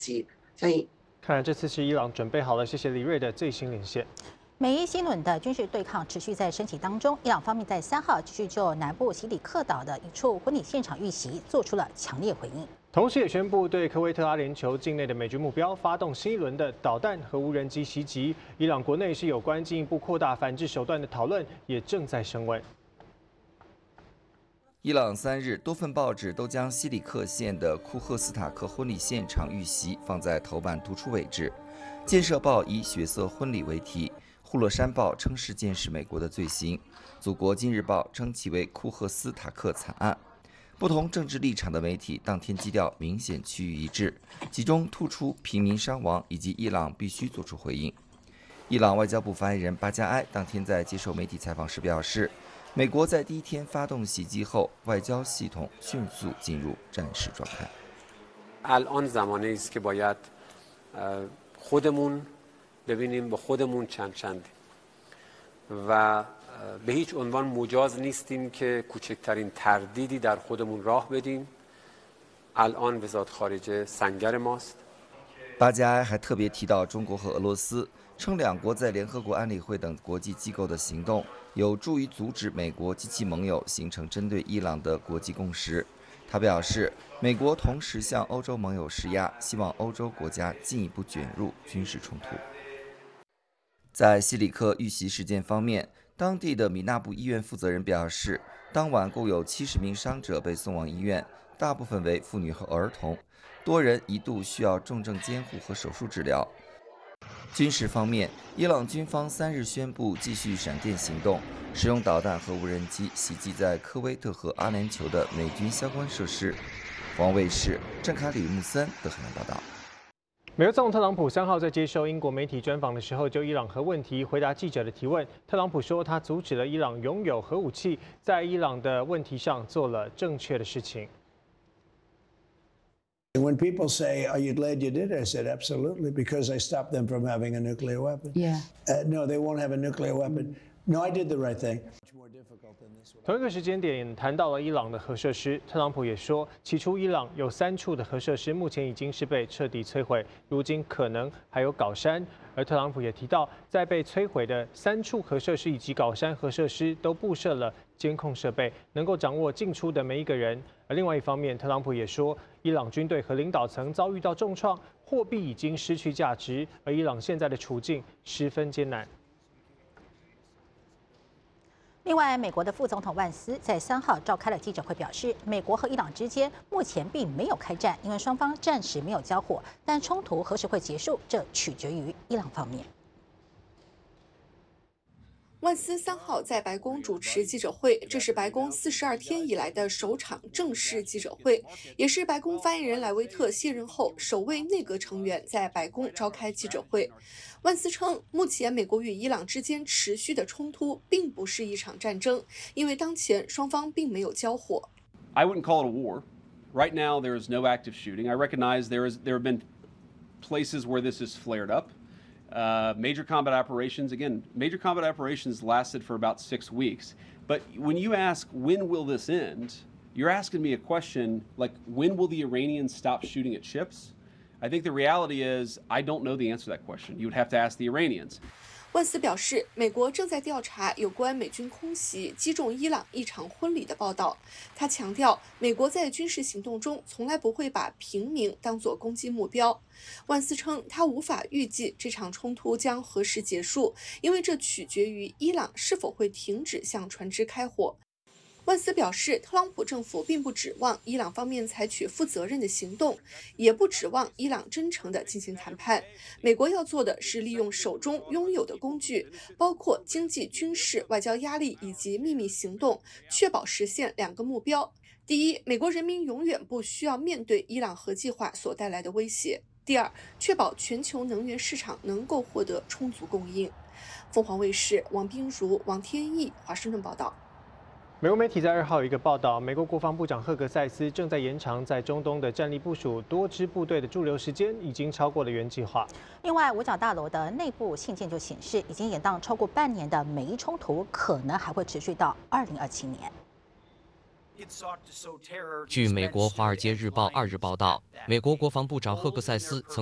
所以看来这次是伊朗准备好了。谢谢李瑞的最新连线。 美伊新轮的军事对抗持续在升级当中。伊朗方面在3号继续就南部西里克岛的一处婚礼现场遇袭做出了强烈回应， 同时也宣布对科威特阿联酋境内的美军目标发动新一轮的导弹和无人机袭击。伊朗国内是有关进一步扩大反制手段的讨论也正在升温。 伊朗3日多份报纸都将西里克县的库赫斯塔克婚礼现场遇袭放在头版突出位置。建设报以血色婚礼为题，呼勒山报称事件是美国的罪行，祖国今日报称其为库赫斯塔克惨案。不同政治立场的媒体当天基调明显趋于一致，其中突出平民伤亡以及伊朗必须做出回应。伊朗外交部发言人巴加埃当天在接受媒体采访时表示，美国在第一天发动袭击后，外交系统迅速进入战时状态。 الان زمانی است که باید خودمون ببینیم با خودمون چند و به هیچ عنوان مجاز نیستیم که کوچکترین تردیدی در خودمون راه بدیم. الان وزارت خارجه سنگر ماست. 巴加埃还特别提到中国和俄罗斯，称两国在联合国安理会等国际机构的行动有助于阻止美国及其盟友形成针对伊朗的国际共识。他表示，美国同时向欧洲盟友施压，希望欧洲国家进一步卷入军事冲突。在西里克遇袭事件方面，当地的米纳布医院负责人表示，当晚共有70名伤者被送往医院，大部分为妇女和儿童，多人一度需要重症监护和手术治疗。军事方面，伊朗军方3日宣布继续闪电行动，使用导弹和无人机袭击在科威特和阿联酋的美军相关设施。王卫视郑卡里穆森的海南报道。 美国总统特朗普3号在接受英国媒体专访的时候，就伊朗核问题回答记者的提问。特朗普说，他阻止了伊朗拥有核武器，在伊朗的问题上做了正确的事情。 When people say, "Are you glad you did it?" I said, "Absolutely, because I stopped them from having a nuclear weapon." Yeah. No, they won't have a nuclear weapon. No, I did the right thing. 同一个时间点谈到了伊朗的核设施，特朗普也说，起初伊朗有3处的核设施，目前已经是被彻底摧毁，如今可能还有镐山。而特朗普也提到，在被摧毁的3处核设施以及镐山核设施都布设了监控设备，能够掌握进出的每一个人。而另外一方面，特朗普也说，伊朗军队和领导层遭遇到重创，货币已经失去价值，而伊朗现在的处境十分艰难。 另外，美国的副总统万斯在3号召开了记者会，表示，美国和伊朗之间目前并没有开战，因为双方暂时没有交火，但冲突何时会结束，这取决于伊朗方面。 万斯3号在白宫主持记者会，这是白宫42天以来的首场正式记者会，也是白宫发言人莱维特卸任后首位内阁成员在白宫召开记者会。万斯称，目前美国与伊朗之间持续的冲突并不是一场战争，因为当前双方并没有交火。 I wouldn't call it a war. Right now, there is no active shooting. I recognize there have been places where this has flared up. Major combat operations, again, major combat operations lasted for about 6 weeks. But when you ask, when will this end? You're asking me a question like, when will the Iranians stop shooting at ships? I think the reality is, I don't know the answer to that question. You would have to ask the Iranians. 万斯表示，美国正在调查有关美军空袭击中伊朗一场婚礼的报道。他强调，美国在军事行动中从来不会把平民当作攻击目标。万斯称，他无法预计这场冲突将何时结束，因为这取决于伊朗是否会停止向船只开火。万斯表示，特朗普政府并不指望伊朗方面采取负责任的行动，也不指望伊朗真诚地进行谈判。美国要做的是利用手中拥有的工具，包括经济、军事、外交压力以及秘密行动，确保实现2个目标：第一，美国人民永远不需要面对伊朗核计划所带来的威胁；第二，确保全球能源市场能够获得充足供应。凤凰卫视王冰如、王天毅华盛顿报道。 美国媒体在2号有一个报道，美国国防部长赫格塞斯正在延长在中东的战力部署多支部队的驻留时间，已经超过了原计划。 另外，五角大楼的内部信件就显示，已经延宕超过半年的美伊冲突可能还会持续到2027年。 据美国《华尔街日报》2日报道，美国国防部长赫克塞斯曾